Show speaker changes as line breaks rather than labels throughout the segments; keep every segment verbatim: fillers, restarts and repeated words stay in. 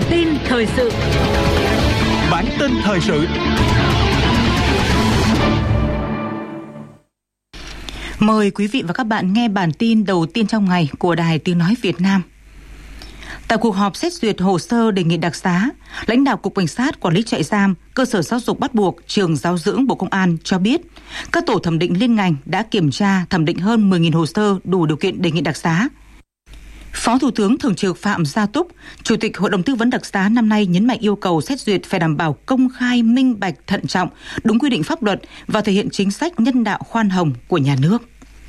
tin thời sự.
Bản tin thời sự.
Mời quý vị và các bạn nghe bản tin đầu tiên trong ngày của Đài Tiếng nói Việt Nam. Tại cuộc họp xét duyệt hồ sơ đề nghị đặc xá, lãnh đạo Cục Cảnh sát Quản lý trại giam, cơ sở giáo dục bắt buộc, trường giáo dưỡng Bộ Công an cho biết, các tổ thẩm định liên ngành đã kiểm tra thẩm định hơn mười nghìn hồ sơ đủ điều kiện đề nghị đặc xá. Phó Thủ tướng Thường trực Phạm Gia Túc, Chủ tịch Hội đồng Tư vấn đặc xá năm nay nhấn mạnh yêu cầu xét duyệt phải đảm bảo công khai, minh bạch, thận trọng, đúng quy định pháp luật và thể hiện chính sách nhân đạo khoan hồng của nhà nước.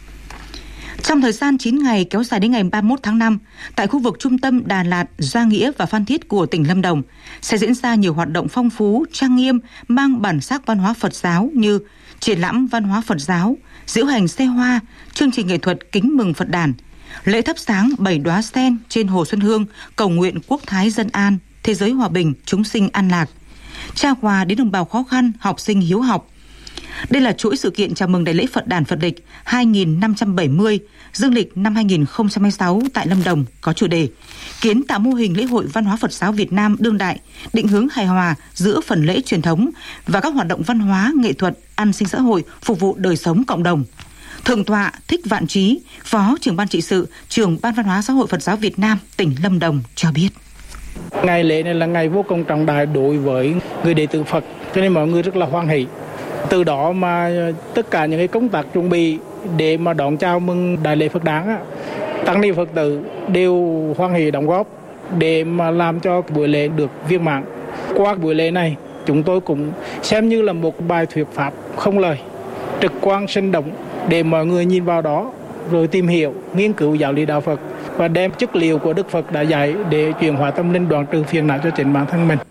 Trong thời gian chín ngày kéo dài đến ngày ba mươi mốt tháng năm, tại khu vực trung tâm Đà Lạt, Gia Nghĩa và Phan Thiết của tỉnh Lâm Đồng sẽ diễn ra nhiều hoạt động phong phú, trang nghiêm, mang bản sắc văn hóa Phật giáo như triển lãm văn hóa Phật giáo, diễu hành xe hoa, chương trình nghệ thuật kính mừng Phật đản, lễ thắp sáng bảy đóa sen trên Hồ Xuân Hương, cầu nguyện quốc thái dân an, thế giới hòa bình, chúng sinh an lạc, trao quà đến đồng bào khó khăn, học sinh hiếu học. Đây là chuỗi sự kiện chào mừng Đại lễ Phật đản Phật lịch hai nghìn năm trăm bảy mươi, dương lịch năm hai nghìn không trăm hai mươi sáu tại Lâm Đồng có chủ đề kiến tạo mô hình lễ hội văn hóa Phật giáo Việt Nam đương đại, định hướng hài hòa giữa phần lễ truyền thống và các hoạt động văn hóa, nghệ thuật, an sinh xã hội phục vụ đời sống cộng đồng. Thượng tọa Thích Vạn Trí, Phó trưởng ban trị sự, trưởng Ban Văn hóa Xã hội Phật giáo Việt Nam tỉnh Lâm Đồng cho biết.
Ngày lễ này là ngày vô cùng trọng đại đối với người đệ tử Phật, cho nên mọi người rất là hoan hỷ. Từ đó mà tất cả những cái công tác chuẩn bị để mà đón chào mừng Đại lễ Phật đản, tăng ni Phật tử đều hoan hỷ đóng góp để mà làm cho buổi lễ được viên mãn. Qua buổi lễ này, chúng tôi cũng xem như là một bài thuyết pháp không lời, trực quan sinh động để mọi người nhìn vào đó rồi tìm hiểu, nghiên cứu giáo lý đạo Phật và đem chất liệu của Đức Phật đã dạy để chuyển hóa tâm linh, đoạn trừ phiền não cho chính bản thân mình.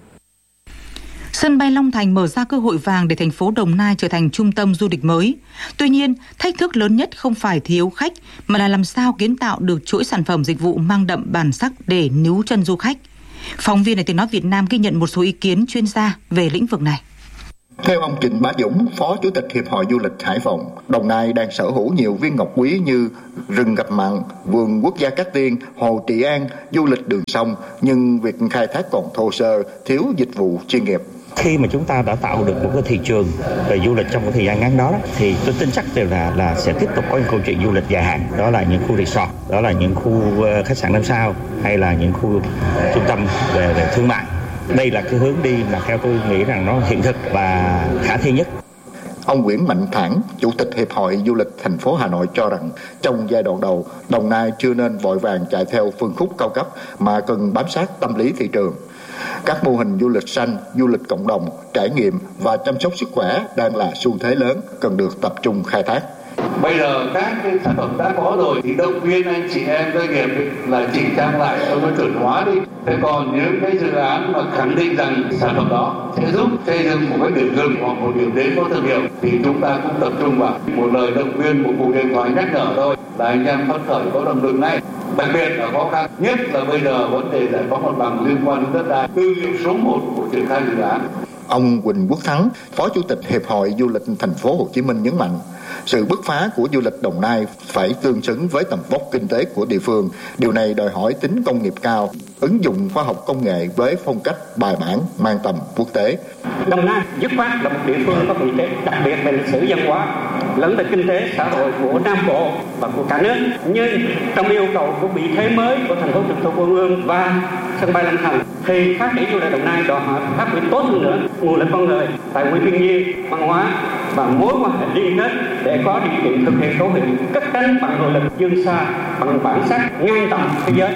Sân bay Long Thành mở ra cơ hội vàng để thành phố Đồng Nai trở thành trung tâm du lịch mới. Tuy nhiên, thách thức lớn nhất không phải thiếu khách, mà là làm sao kiến tạo được chuỗi sản phẩm dịch vụ mang đậm bản sắc để níu chân du khách. Phóng viên Đài Tiếng nói Việt Nam ghi nhận một số ý kiến chuyên gia về lĩnh vực này.
Theo ông Trịnh Bá Dũng, Phó Chủ tịch Hiệp hội Du lịch Hải Phòng, Đồng Nai đang sở hữu nhiều viên ngọc quý như rừng ngập mặn, vườn quốc gia Cát Tiên, hồ Trị An, du lịch đường sông, nhưng việc khai thác còn thô sơ, thiếu dịch vụ chuyên nghiệp.
Khi mà chúng ta đã tạo được một cái thị trường về du lịch trong cái thời gian ngắn đó, đó thì tôi tin chắc đều là là sẽ tiếp tục có những câu chuyện du lịch dài hạn. Đó là những khu resort, đó là những khu khách sạn năm sao hay là những khu trung tâm về, về thương mại. Đây là cái hướng đi mà theo tôi nghĩ rằng nó hiện thực và khả thi nhất.
Ông Nguyễn Mạnh Thản, Chủ tịch Hiệp hội Du lịch thành phố Hà Nội cho rằng trong giai đoạn đầu, Đồng Nai chưa nên vội vàng chạy theo phân khúc cao cấp mà cần bám sát tâm lý thị trường. Các mô hình du lịch xanh, du lịch cộng đồng, trải nghiệm và chăm sóc sức khỏe đang là xu thế lớn cần được tập trung khai thác.
Bây giờ các cái sản phẩm đã có rồi thì động viên anh chị em doanh nghiệp là chỉnh trang lại cho nó chuẩn hóa đi. Thế còn những cái dự án mà khẳng định rằng sản phẩm đó sẽ giúp xây dựng một cái điểm dừng hoặc một điểm đến có thương hiệu thì chúng ta cũng tập trung vào một lời động viên, một cuộc điện thoại nhắc nhở thôi là anh em phấn khởi có động lực ngay. Đặc biệt là khó khăn nhất là bây giờ vấn đề giải phóng mặt bằng liên quan đến đất đai, tư liệu số một của triển khai dự án.
Ông Quỳnh Quốc Thắng, Phó Chủ tịch Hiệp hội Du lịch thành phố Hồ Chí Minh nhấn mạnh, sự bứt phá của du lịch Đồng Nai phải tương xứng với tầm vóc kinh tế của địa phương. Điều này đòi hỏi tính công nghiệp cao, ứng dụng khoa học công nghệ với phong cách bài bản mang tầm quốc tế.
Đồng Nai dứt khoát là một địa phương có vị thế đặc biệt về lịch sử văn hóa, lẫn về kinh tế xã hội của Nam Bộ và của cả nước. Nhưng trong yêu cầu của vị thế mới của thành phố trực thuộc trung ương và sân bay Long Thành thì phát triển du lịch Đồng Nai đòi hỏi phát huy tốt hơn nữa nguồn lực con người, tài nguyên thiên nhiên, văn hóa và mối quan hệ liên kết để có điều kiện thực hiện số hiệu cất cánh bằng nội lực dương xa bằng bản sắc ngang tầm thế giới.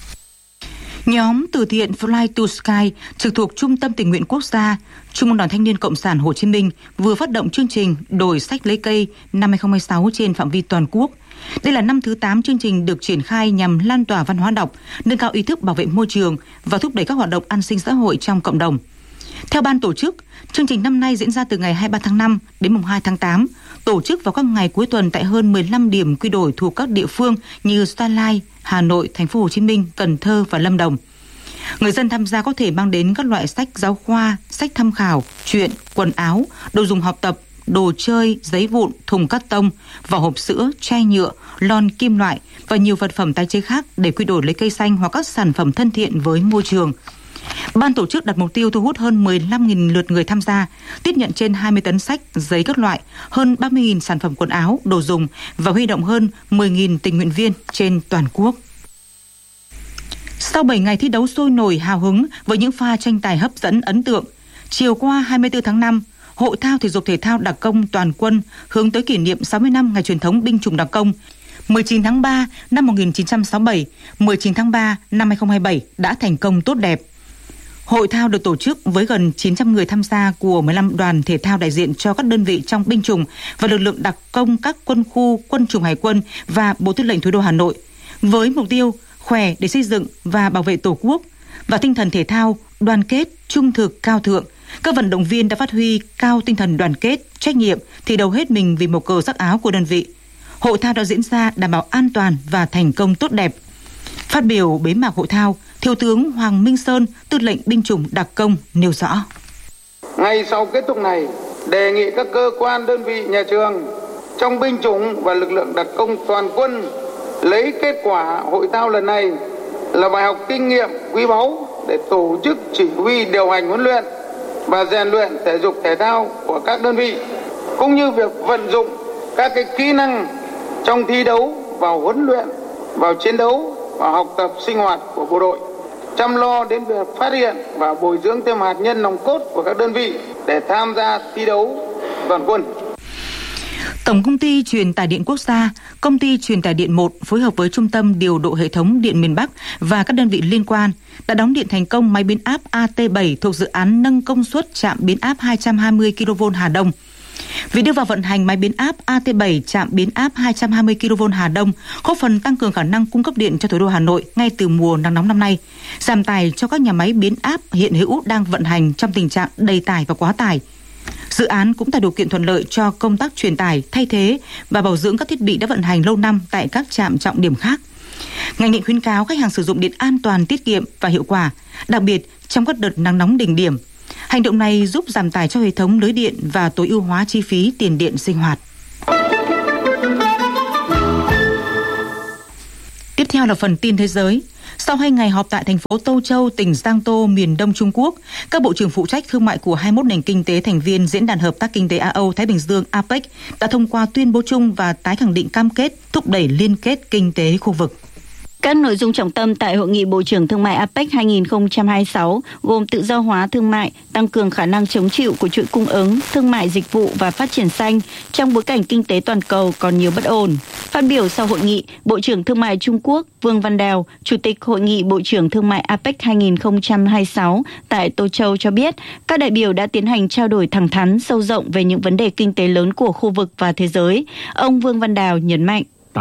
Nhóm từ thiện Fly to Sky trực thuộc Trung tâm Tình nguyện Quốc gia, Trung ương Đoàn Thanh niên Cộng sản Hồ Chí Minh vừa phát động chương trình Đổi sách lấy cây năm hai không hai sáu trên phạm vi toàn quốc. Đây là năm thứ tám chương trình được triển khai nhằm lan tỏa văn hóa đọc, nâng cao ý thức bảo vệ môi trường và thúc đẩy các hoạt động an sinh xã hội trong cộng đồng. Theo ban tổ chức, chương trình năm nay diễn ra từ ngày hai mươi ba tháng năm đến mùng hai tháng tám, tổ chức vào các ngày cuối tuần tại hơn mười lăm điểm quy đổi thuộc các địa phương như Gia Lai, Hà Nội, Thành phố Hồ Chí Minh, Cần Thơ và Lâm Đồng. Người dân tham gia có thể mang đến các loại sách giáo khoa, sách tham khảo, truyện, quần áo, đồ dùng học tập, đồ chơi, giấy vụn, thùng cắt tông, vỏ hộp sữa, chai nhựa, lon kim loại và nhiều vật phẩm tái chế khác để quy đổi lấy cây xanh hoặc các sản phẩm thân thiện với môi trường. Ban tổ chức đặt mục tiêu thu hút hơn mười lăm nghìn lượt người tham gia, tiếp nhận trên hai mươi tấn sách, giấy các loại, hơn ba mươi nghìn sản phẩm quần áo, đồ dùng và huy động hơn mười nghìn tình nguyện viên trên toàn quốc. Sau bảy ngày thi đấu sôi nổi hào hứng với những pha tranh tài hấp dẫn ấn tượng, chiều qua hai mươi tư tháng năm, Hội thao thể dục thể thao đặc công toàn quân hướng tới kỷ niệm sáu mươi năm ngày truyền thống binh chủng đặc công mười chín tháng ba năm một nghìn chín trăm sáu mươi bảy, mười chín tháng ba năm hai nghìn không trăm hai mươi bảy đã thành công tốt đẹp. Hội thao được tổ chức với gần chín trăm người tham gia của mười lăm đoàn thể thao đại diện cho các đơn vị trong binh chủng và lực lượng đặc công các quân khu, quân chủng hải quân và Bộ Tư lệnh Thủ đô Hà Nội, với mục tiêu khỏe để xây dựng và bảo vệ Tổ quốc và tinh thần thể thao, đoàn kết, trung thực, cao thượng. Các vận động viên đã phát huy cao tinh thần đoàn kết, trách nhiệm, thi đấu hết mình vì màu cờ sắc áo của đơn vị. Hội thao đã diễn ra đảm bảo an toàn và thành công tốt đẹp. Phát biểu bế mạc hội thao, Thiếu tướng Hoàng Minh Sơn, Tư lệnh binh chủng đặc công nêu rõ:
Ngay sau kết thúc này, đề nghị các cơ quan, đơn vị, nhà trường trong binh chủng và lực lượng đặc công toàn quân lấy kết quả hội thao lần này là bài học kinh nghiệm quý báu để tổ chức, chỉ huy, điều hành, huấn luyện và rèn luyện thể dục thể thao của các đơn vị, cũng như việc vận dụng các cái kỹ năng trong thi đấu, vào huấn luyện, vào chiến đấu, vào học tập sinh hoạt của bộ đội, chăm lo đến việc phát hiện và bồi dưỡng thêm hạt nhân nòng cốt của các đơn vị để tham gia thi đấu toàn quân.
Tổng công ty Truyền tải điện quốc gia, Công ty Truyền tải điện một phối hợp với Trung tâm điều độ hệ thống điện miền Bắc và các đơn vị liên quan đã đóng điện thành công máy biến áp A T bảy thuộc dự án nâng công suất trạm biến áp hai trăm hai mươi ki lô vôn Hà Đông. Việc đưa vào vận hành máy biến áp A T bảy trạm biến áp hai trăm hai mươi ki lô vôn Hà Đông góp phần tăng cường khả năng cung cấp điện cho thủ đô Hà Nội ngay từ mùa nắng nóng năm nay, giảm tải cho các nhà máy biến áp hiện hữu đang vận hành trong tình trạng đầy tải và quá tải. Dự án cũng tạo điều kiện thuận lợi cho công tác truyền tải, thay thế và bảo dưỡng các thiết bị đã vận hành lâu năm tại các trạm trọng điểm khác. Ngành điện khuyến cáo khách hàng sử dụng điện an toàn, tiết kiệm và hiệu quả, đặc biệt trong các đợt nắng nóng đỉnh điểm. Hành động này giúp giảm tải cho hệ thống lưới điện và tối ưu hóa chi phí tiền điện sinh hoạt. Tiếp theo là phần tin thế giới. Sau hai ngày họp tại thành phố Tô Châu, tỉnh Giang Tô, miền Đông Trung Quốc, các bộ trưởng phụ trách thương mại của hai mươi mốt nền kinh tế thành viên Diễn đàn Hợp tác Kinh tế Á Âu Thái Bình Dương A P E C đã thông qua tuyên bố chung và tái khẳng định cam kết thúc đẩy liên kết kinh tế khu vực.
Các nội dung trọng tâm tại Hội nghị Bộ trưởng Thương mại A P E C hai không hai sáu gồm tự do hóa thương mại, tăng cường khả năng chống chịu của chuỗi cung ứng, thương mại dịch vụ và phát triển xanh trong bối cảnh kinh tế toàn cầu còn nhiều bất ổn. Phát biểu sau hội nghị, Bộ trưởng Thương mại Trung Quốc Vương Văn Đào, Chủ tịch Hội nghị Bộ trưởng Thương mại A P E C hai không hai sáu tại Tô Châu cho biết, các đại biểu đã tiến hành trao đổi thẳng thắn, sâu rộng về những vấn đề kinh tế lớn của khu vực và thế giới. Ông Vương Văn Đào nhấn mạnh: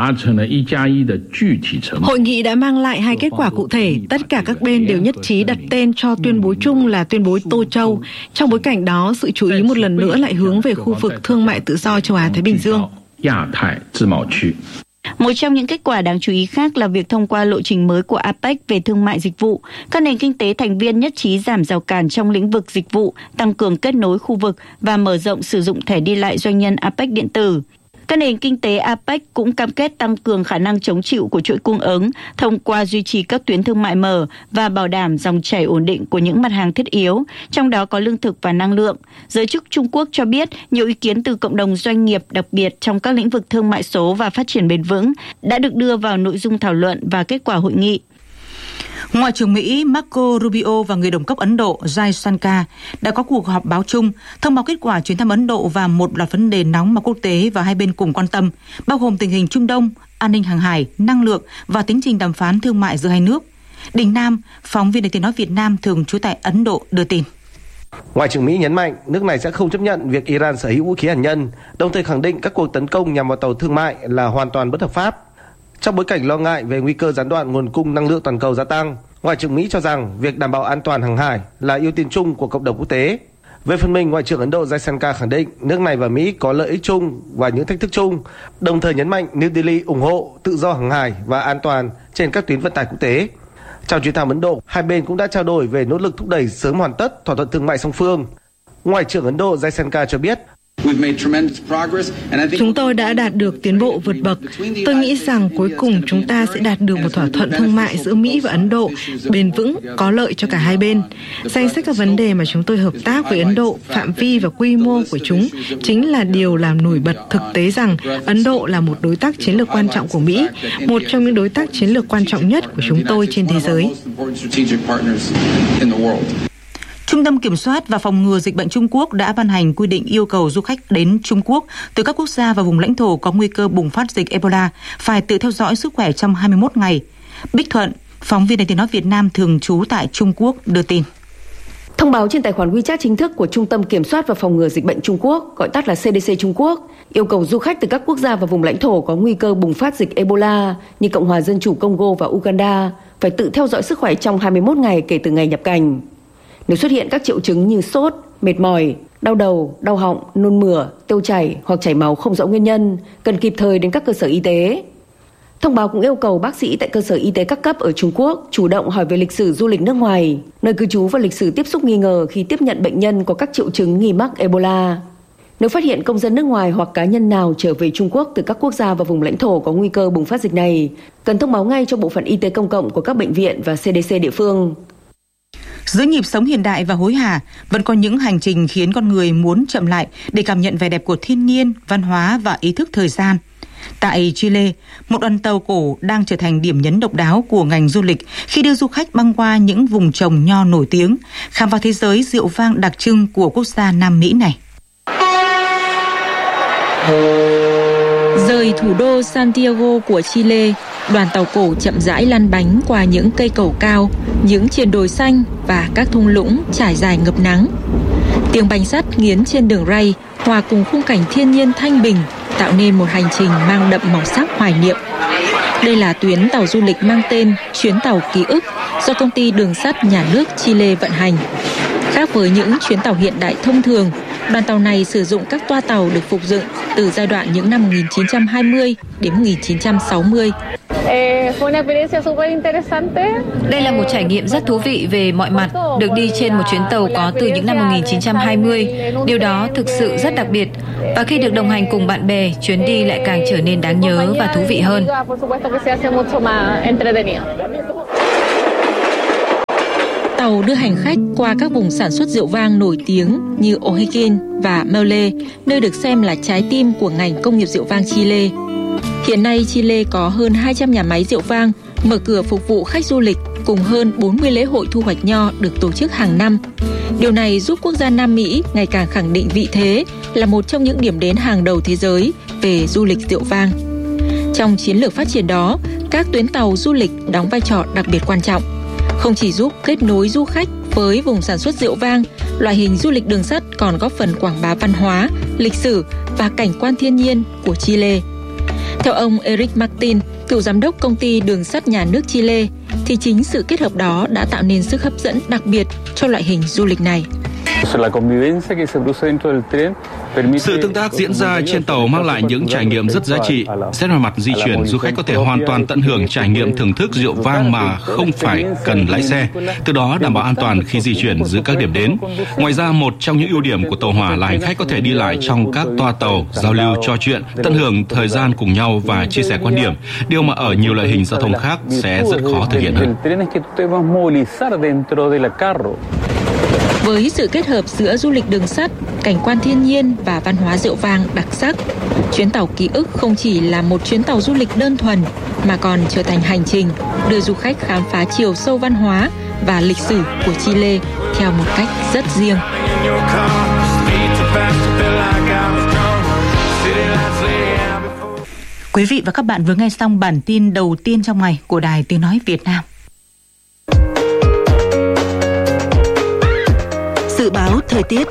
Hội nghị đã mang lại hai kết quả cụ thể. Tất cả các bên đều nhất trí đặt tên cho tuyên bố chung là tuyên bố Tô Châu. Trong bối cảnh đó, sự chú ý một lần nữa lại hướng về khu vực thương mại tự do châu Á-Thái Bình Dương.
Một trong những kết quả đáng chú ý khác là việc thông qua lộ trình mới của A P E C về thương mại dịch vụ. Các nền kinh tế thành viên nhất trí giảm rào cản trong lĩnh vực dịch vụ, tăng cường kết nối khu vực và mở rộng sử dụng thẻ đi lại doanh nhân A P E C điện tử. Các nền kinh tế A P E C cũng cam kết tăng cường khả năng chống chịu của chuỗi cung ứng thông qua duy trì các tuyến thương mại mở và bảo đảm dòng chảy ổn định của những mặt hàng thiết yếu, trong đó có lương thực và năng lượng. Giới chức Trung Quốc cho biết nhiều ý kiến từ cộng đồng doanh nghiệp, đặc biệt trong các lĩnh vực thương mại số và phát triển bền vững, đã được đưa vào nội dung thảo luận và kết quả hội nghị.
Ngoại trưởng Mỹ Marco Rubio và người đồng cấp Ấn Độ Jai Shankar đã có cuộc họp báo chung thông báo kết quả chuyến thăm Ấn Độ và một loạt vấn đề nóng mà quốc tế và hai bên cùng quan tâm, bao gồm tình hình Trung Đông, an ninh hàng hải, năng lượng và tiến trình đàm phán thương mại giữa hai nước. Đình Nam, phóng viên Đài Tiếng nói Việt Nam thường trú tại Ấn Độ đưa tin.
Ngoại trưởng Mỹ nhấn mạnh nước này sẽ không chấp nhận việc Iran sở hữu vũ khí hạt nhân, đồng thời khẳng định các cuộc tấn công nhằm vào tàu thương mại là hoàn toàn bất hợp pháp. Trong bối cảnh lo ngại về nguy cơ gián đoạn nguồn cung năng lượng toàn cầu gia tăng, Ngoại trưởng Mỹ cho rằng việc đảm bảo an toàn hàng hải là ưu tiên chung của cộng đồng quốc tế. Về phần mình, Ngoại trưởng Ấn Độ Jai Shankar khẳng định nước này và Mỹ có lợi ích chung và những thách thức chung, đồng thời nhấn mạnh New Delhi ủng hộ tự do hàng hải và an toàn trên các tuyến vận tải quốc tế. Trong chuyến thăm Ấn Độ, hai bên cũng đã trao đổi về nỗ lực thúc đẩy sớm hoàn tất thỏa thuận thương mại song phương. Ngoại trưởng Ấn Độ Jai Shankar cho biết,
Chúng tôi đã đạt được tiến bộ vượt bậc. Tôi nghĩ rằng cuối cùng chúng ta sẽ đạt được một thỏa thuận thương mại giữa Mỹ và Ấn Độ bền vững, có lợi cho cả hai bên. Danh sách các vấn đề mà chúng tôi hợp tác với Ấn Độ, phạm vi và quy mô của chúng chính là điều làm nổi bật thực tế rằng Ấn Độ là một đối tác chiến lược quan trọng của Mỹ, một trong những đối tác chiến lược quan trọng nhất của chúng tôi trên thế giới.
Trung tâm Kiểm soát và Phòng ngừa Dịch bệnh Trung Quốc đã ban hành quy định yêu cầu du khách đến Trung Quốc từ các quốc gia và vùng lãnh thổ có nguy cơ bùng phát dịch Ebola phải tự theo dõi sức khỏe trong hai mươi mốt ngày. Bích Thuận, phóng viên Đài Tiếng nói Việt Nam thường trú tại Trung Quốc đưa tin.
Thông báo trên tài khoản WeChat chính thức của Trung tâm Kiểm soát và Phòng ngừa Dịch bệnh Trung Quốc, gọi tắt là xê đê xê Trung Quốc, yêu cầu du khách từ các quốc gia và vùng lãnh thổ có nguy cơ bùng phát dịch Ebola như Cộng hòa Dân chủ Congo và Uganda phải tự theo dõi sức khỏe trong hai mươi mốt ngày kể từ ngày nhập cảnh. Nếu xuất hiện các triệu chứng như sốt, mệt mỏi, đau đầu, đau họng, nôn mửa, tiêu chảy hoặc chảy máu không rõ nguyên nhân, cần kịp thời đến các cơ sở y tế. Thông báo cũng yêu cầu bác sĩ tại cơ sở y tế các cấp ở Trung Quốc chủ động hỏi về lịch sử du lịch nước ngoài, nơi cư trú và lịch sử tiếp xúc nghi ngờ khi tiếp nhận bệnh nhân có các triệu chứng nghi mắc Ebola. Nếu phát hiện công dân nước ngoài hoặc cá nhân nào trở về Trung Quốc từ các quốc gia và vùng lãnh thổ có nguy cơ bùng phát dịch này, cần thông báo ngay cho bộ phận y tế công cộng của các bệnh viện và xê đê xê địa phương.
Giữa nhịp sống hiện đại và hối hả, vẫn có những hành trình khiến con người muốn chậm lại để cảm nhận vẻ đẹp của thiên nhiên, văn hóa và ý thức thời gian. Tại Chile, một đoàn tàu cổ đang trở thành điểm nhấn độc đáo của ngành du lịch khi đưa du khách băng qua những vùng trồng nho nổi tiếng, khám phá thế giới rượu vang đặc trưng của quốc gia Nam Mỹ này.
Rời thủ đô Santiago của Chile, đoàn tàu cổ chậm rãi lăn bánh qua những cây cầu cao, những triền đồi xanh và các thung lũng trải dài ngập nắng. Tiếng bánh sắt nghiến trên đường ray hòa cùng khung cảnh thiên nhiên thanh bình tạo nên một hành trình mang đậm màu sắc hoài niệm. Đây là tuyến tàu du lịch mang tên Chuyến tàu ký ức do công ty đường sắt nhà nước Chile vận hành. Khác với những chuyến tàu hiện đại thông thường, đoàn tàu này sử dụng các toa tàu được phục dựng từ giai đoạn những năm một nghìn chín trăm hai mươi đến một nghìn chín trăm sáu mươi.
Đây là một trải nghiệm rất thú vị về mọi mặt, được đi trên một chuyến tàu có từ những năm một nghìn chín trăm hai mươi. Điều đó thực sự rất đặc biệt. Và khi được đồng hành cùng bạn bè, chuyến đi lại càng trở nên đáng nhớ và thú vị hơn.
Tàu đưa hành khách qua các vùng sản xuất rượu vang nổi tiếng như O'Higgins và Maule, nơi được xem là trái tim của ngành công nghiệp rượu vang Chile. Hiện nay, Chile có hơn hai trăm nhà máy rượu vang mở cửa phục vụ khách du lịch cùng hơn bốn mươi lễ hội thu hoạch nho được tổ chức hàng năm. Điều này giúp quốc gia Nam Mỹ ngày càng khẳng định vị thế là một trong những điểm đến hàng đầu thế giới về du lịch rượu vang. Trong chiến lược phát triển đó, các tuyến tàu du lịch đóng vai trò đặc biệt quan trọng. Không chỉ giúp kết nối du khách với vùng sản xuất rượu vang, loại hình du lịch đường sắt còn góp phần quảng bá văn hóa, lịch sử và cảnh quan thiên nhiên của Chile. Theo ông Eric Martin, cựu giám đốc công ty đường sắt nhà nước Chile, thì chính sự kết hợp đó đã tạo nên sức hấp dẫn đặc biệt cho loại hình du lịch này.
Sự tương tác diễn ra trên tàu mang lại những trải nghiệm rất giá trị. Xét về mặt di chuyển, du khách có thể hoàn toàn tận hưởng trải nghiệm thưởng thức rượu vang mà không phải cần lái xe, từ đó đảm bảo an toàn khi di chuyển giữa các điểm đến. Ngoài ra, một trong những ưu điểm của tàu hỏa là hành khách có thể đi lại trong các toa tàu, giao lưu, trò chuyện, tận hưởng thời gian cùng nhau và chia sẻ quan điểm, điều mà ở nhiều loại hình giao thông khác sẽ rất khó thực hiện hơn.
Với sự kết hợp giữa du lịch đường sắt, cảnh quan thiên nhiên và văn hóa rượu vang đặc sắc, chuyến tàu ký ức không chỉ là một chuyến tàu du lịch đơn thuần mà còn trở thành hành trình đưa du khách khám phá chiều sâu văn hóa và lịch sử của Chile theo một cách rất riêng.
Quý vị và các bạn vừa nghe xong bản tin đầu tiên trong ngày của Đài Tiếng nói Việt Nam. Dự báo thời tiết.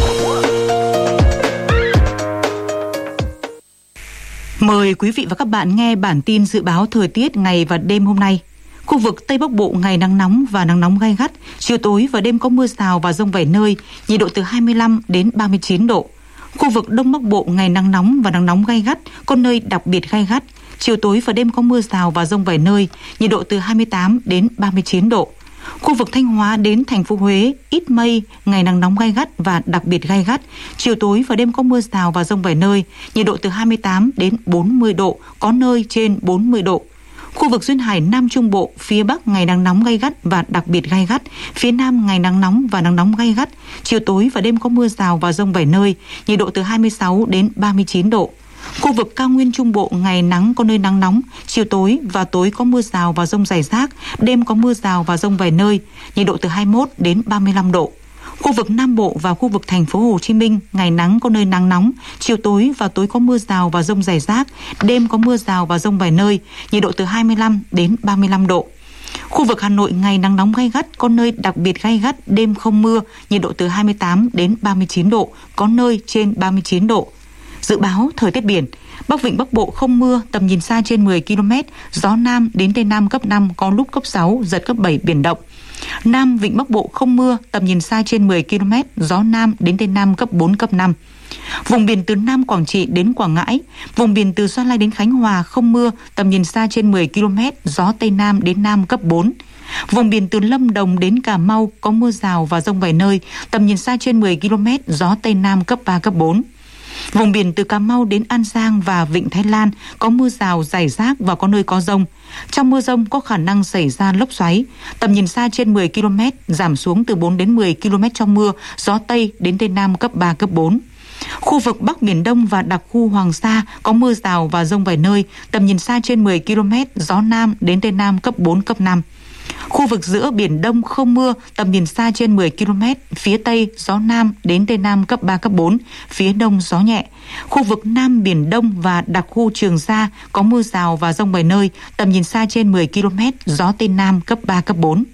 Mời quý vị và các bạn nghe bản tin dự báo thời tiết ngày và đêm hôm nay. Khu vực Tây Bắc Bộ ngày nắng nóng và nắng nóng gay gắt, chiều tối và đêm có mưa rào và dông vài nơi, nhiệt độ từ hai mươi lăm đến ba mươi chín độ. Khu vực Đông Bắc Bộ ngày nắng nóng và nắng nóng gay gắt, có nơi đặc biệt gay gắt, chiều tối và đêm có mưa rào và dông vài nơi, nhiệt độ từ hai mươi tám đến ba mươi chín độ. Khu vực Thanh Hóa đến thành phố Huế ít mây, ngày nắng nóng gay gắt và đặc biệt gay gắt. Chiều tối và đêm có mưa rào và dông vài nơi, nhiệt độ từ hai mươi tám đến bốn mươi độ, có nơi trên bốn mươi độ. Khu vực duyên hải Nam Trung Bộ, phía Bắc ngày nắng nóng gay gắt và đặc biệt gay gắt, phía Nam ngày nắng nóng và nắng nóng gay gắt, chiều tối và đêm có mưa rào và dông vài nơi, nhiệt độ từ hai mươi sáu đến ba mươi chín độ. Khu vực cao nguyên Trung Bộ ngày nắng có nơi nắng nóng, chiều tối và tối có mưa rào và dông rải rác, đêm có mưa rào và dông vài nơi, nhiệt độ từ hai mươi mốt đến ba mươi lăm độ. Khu vực Nam Bộ và khu vực thành phố Hồ Chí Minh ngày nắng có nơi nắng nóng, chiều tối và tối có mưa rào và dông rải rác, đêm có mưa rào và dông vài nơi, nhiệt độ từ hai mươi lăm đến ba mươi lăm độ. Khu vực Hà Nội ngày nắng nóng gay gắt, có nơi đặc biệt gay gắt, đêm không mưa, nhiệt độ từ hai mươi tám đến ba mươi chín độ, có nơi trên ba mươi chín độ. Dự báo thời tiết biển, Bắc Vịnh Bắc Bộ không mưa, tầm nhìn xa trên mười ki lô mét, gió Nam đến Tây Nam cấp năm, có lúc cấp sáu, giật cấp bảy, biển động. Nam Vịnh Bắc Bộ không mưa, tầm nhìn xa trên mười ki lô mét, gió Nam đến Tây Nam cấp bốn, cấp năm. Vùng biển từ Nam Quảng Trị đến Quảng Ngãi, vùng biển từ Gia Lai đến Khánh Hòa không mưa, tầm nhìn xa trên mười ki lô mét, gió Tây Nam đến Nam cấp bốn. Vùng biển từ Lâm Đồng đến Cà Mau có mưa rào và dông vài nơi, tầm nhìn xa trên mười ki lô mét, gió Tây Nam cấp ba, cấp bốn. Vùng biển từ Cà Mau đến An Giang và Vịnh Thái Lan có mưa rào rải rác và có nơi có dông. Trong mưa dông có khả năng xảy ra lốc xoáy, tầm nhìn xa trên mười ki lô mét, giảm xuống từ bốn đến mười ki lô mét trong mưa, gió Tây đến Tây Nam cấp ba, cấp bốn. Khu vực Bắc Biển Đông và đặc khu Hoàng Sa có mưa rào và dông vài nơi, tầm nhìn xa trên mười ki lô mét, gió Nam đến Tây Nam cấp bốn, cấp năm. Khu vực giữa Biển Đông không mưa, tầm nhìn xa trên mười ki lô mét, phía Tây gió Nam đến Tây Nam cấp ba, cấp bốn, phía Đông gió nhẹ. Khu vực Nam Biển Đông và đặc khu Trường Sa có mưa rào và dông vài nơi, tầm nhìn xa trên mười ki lô mét, gió Tây Nam cấp ba, cấp bốn.